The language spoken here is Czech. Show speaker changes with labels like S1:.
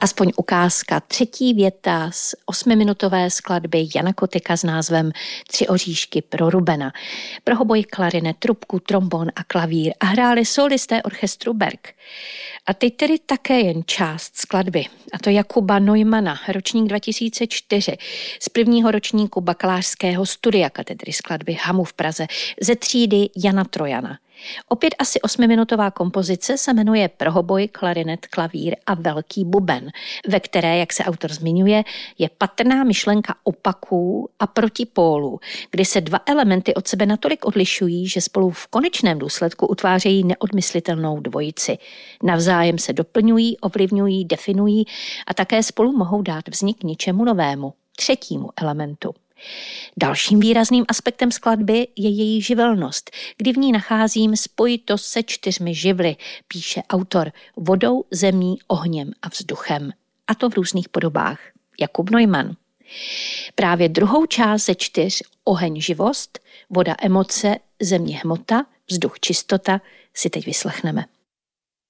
S1: Aspoň ukázka, třetí věta z 8minutové skladby Jana Kotyka s názvem Tři oříšky pro Rubena. Pro hoboj, klarinet, trubku, trombon a klavír a hráli solisté orchestru Berg. A teď tedy také jen část skladby, a to Jakuba Neumana, ročník 2004, z prvního ročníku bakalářského studia katedry skladby HAMU v Praze, ze třídy Jana Trojana. Opět asi 8minutová kompozice se jmenuje Pro hoboj, klarinet, klavír a velký buben, ve které, jak se autor zmiňuje, je patrná myšlenka opaků a protipólů, kdy se dva elementy od sebe natolik odlišují, že spolu v konečném důsledku utvářejí neodmyslitelnou dvojici. Navzájem se doplňují, ovlivňují, definují a také spolu mohou dát vznik něčemu novému, třetímu elementu. Dalším výrazným aspektem skladby je její živelnost, kdy v ní nacházím spojitost se 4 živly, píše autor, vodou, zemí, ohněm a vzduchem. A to v různých podobách. Jakub Neumann. Právě druhou část ze 4, oheň živost, voda emoce, země hmota, vzduch čistota, si teď vyslechneme.